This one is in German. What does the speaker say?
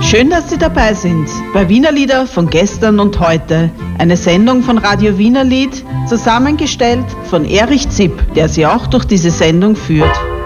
Schön, dass Sie dabei sind bei Wienerlieder von gestern und heute. Eine Sendung von Radio Wienerlied, zusammengestellt von Erich Zipp, der Sie auch durch diese Sendung führt.